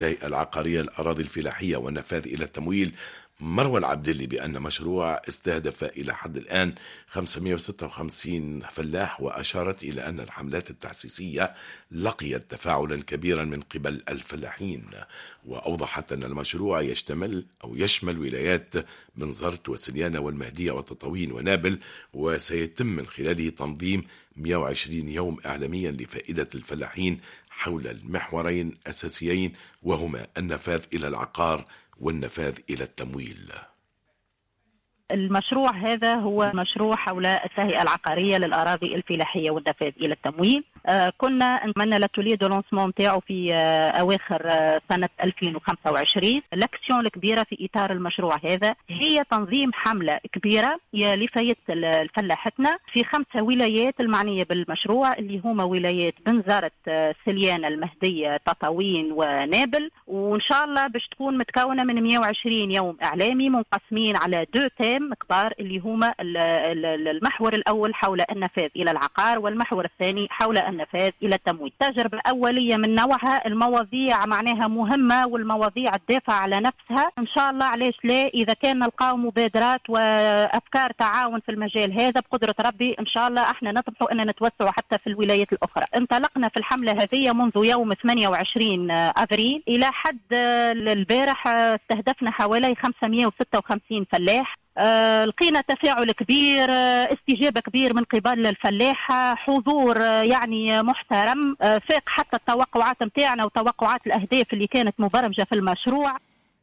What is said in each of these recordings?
الهيئة العقارية الأراضي الفلاحية والنفاذ إلى التمويل مروى العبدلي بأن مشروع استهدف إلى حد الآن 556 فلاح، وأشارت إلى أن الحملات التحسيسية لقيت تفاعلا كبيرا من قبل الفلاحين، وأوضحت أن المشروع يشمل ولايات منزرت وسليانة والمهدية وتطاوين ونابل، وسيتم من خلاله تنظيم 120 يوم إعلاميا لفائدة الفلاحين حول المحورين أساسيين، وهما النفاذ إلى العقار والنفاذ إلى التمويل. المشروع هذا هو مشروع حول الهيئة العقارية للأراضي الفلاحية والنفاذ إلى التمويل. كنا نتمنى لاتولي دو لونسمون نتاعو في أواخر سنة 2025. الأكسيون الكبيرة في إطار المشروع هذا هي تنظيم حملة كبيرة لفائدة الفلاحتنا في 5 ولايات المعنية بالمشروع، اللي هما ولايات بنزرت، سليانة، المهدية، تطاوين ونابل. وإن شاء الله باش تكون متكونة من 120 يوم إعلامي منقسمين على 2 تيم كبار، اللي هما المحور الأول حول النفاذ إلى العقار، والمحور الثاني حول النفاذ إلى التمويل. تجربة أولية من نوعها، المواضيع معناها مهمة، والمواضيع تدافع على نفسها. إن شاء الله علاش لا، إذا كان نلقاو مبادرات وأفكار تعاون في المجال هذا بقدرة ربي إن شاء الله احنا نطمحوا أن نتوسع حتى في الولايات الأخرى. انطلقنا في الحملة هذه منذ يوم 28 أبريل إلى حد البارح استهدفنا حوالي 556 فلاح. لقينا تفاعل كبير، استجابة كبير من قبل الفلاحة، حضور يعني محترم، فاق حتى التوقعات متاعنا وتوقعات الأهداف اللي كانت مبرمجة في المشروع.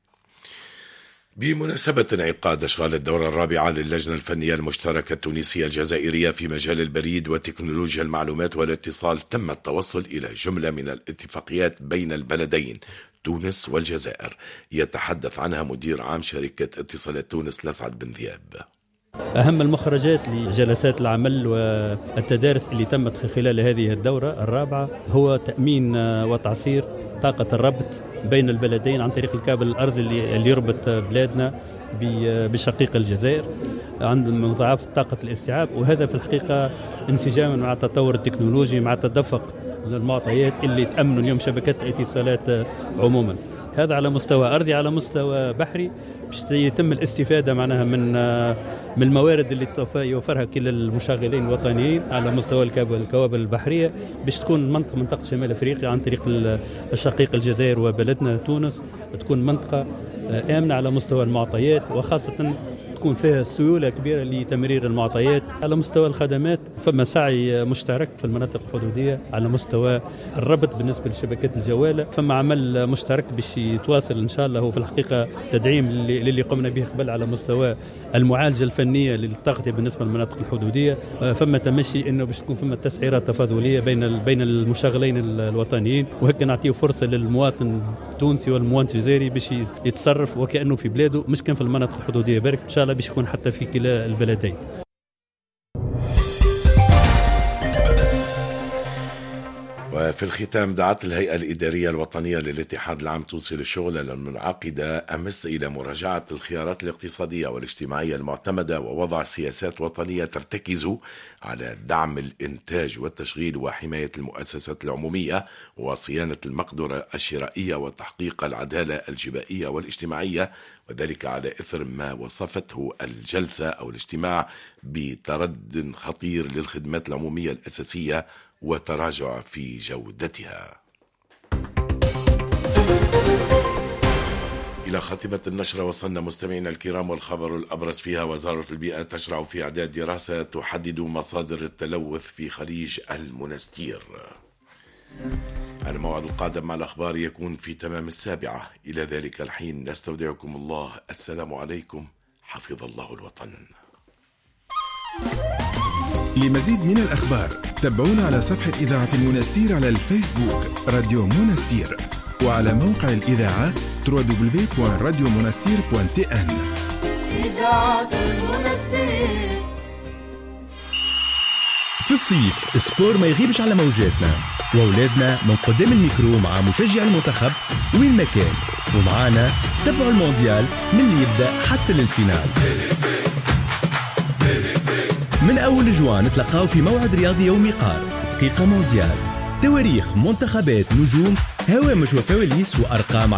بمناسبة انعقاد أشغال الدورة الرابعة للجنة الفنية المشتركة التونسية الجزائرية في مجال البريد وتكنولوجيا المعلومات والاتصال، تم التوصل إلى جملة من الاتفاقيات بين البلدين تونس والجزائر، يتحدث عنها مدير عام شركة اتصالات تونس لسعد بن ذياب. أهم المخرجات لجلسات العمل والتدارس اللي تمت خلال هذه الدورة الرابعة هو تأمين وتعصير طاقة الربط بين البلدين عن طريق الكابل الأرضي اللي يربط بلادنا بشقيق الجزائر عند مضاعف طاقة الاستيعاب، وهذا في الحقيقة انسجاما مع التطور التكنولوجي، مع تدفق للمعطيات اللي تأمن اليوم شبكات الاتصالات عموما. هذا على مستوى أرضي. على مستوى بحري باش يتم الاستفادة معناها من الموارد اللي يوفرها كلا المشغلين الوطنيين على مستوى الكوابل البحرية، باش تكون منطقة شمال أفريقيا عن طريق الشقيق الجزائر وبلدنا تونس تكون منطقة آمنة على مستوى المعطيات، وخاصة تكون فيها سيولة كبيرة لتمرير المعطيات. على مستوى الخدمات فما سعي مشترك في المناطق الحدودية على مستوى الربط بالنسبة لشبكات الجوالة، فما عمل مشترك باش يتواصل إن شاء الله. هو في الحقيقة تدعيم للي قمنا به قبل على مستوى المعالجة الفنية للتغطية بالنسبة للمناطق الحدودية. فما تمشي إنه باش تكون فما تسعيرات تفاضلية بين المشغلين الوطنيين، وهكذا نعطيه فرصة للمواطن التونسي والمواطن الجزائري باش يتصرف وكأنه في بلاده، مش كان في المناطق الحدودية برك. إن شاء الله باش يكون حتى في كلا البلدين. وفي الختام، دعت الهيئة الإدارية الوطنية للاتحاد العام التونسي للشغل المنعقدة أمس إلى مراجعة الخيارات الاقتصادية والاجتماعية المعتمدة ووضع سياسات وطنية ترتكز على دعم الإنتاج والتشغيل وحماية المؤسسات العمومية وصيانة المقدرة الشرائية وتحقيق العدالة الجبائية والاجتماعية، وذلك على إثر ما وصفته الجلسة أو الاجتماع بترد خطير للخدمات العمومية الأساسية وتراجع في جودتها. إلى خاتمة النشرة وصلنا مستمعينا الكرام، والخبر الأبرز فيها: وزارة البيئة تشرع في إعداد دراسة تحدد مصادر التلوث في خليج المنستير. الموعد القادم مع الأخبار يكون في تمام 7. إلى ذلك الحين نستودعكم الله. السلام عليكم، حفظ الله الوطن. لمزيد من الأخبار تابعونا على صفحة إذاعة المنستير على الفيسبوك راديو منستير، وعلى موقع الإذاعة www.radiomonastir.tn. إذاعة المنستير. في الصيف السبور ما يغيبش على موجاتنا، وأولادنا من قدام الميكرو مع مشجع المنتخب وين ما كان، ومعانا تبعوا المونديال من اللي يبدأ حتى للفينال. من أول جوان نتلقاو في موعد رياضي يومي قار دقيقة مونديال، تواريخ منتخبات نجوم هوامش وفواليس وأرقام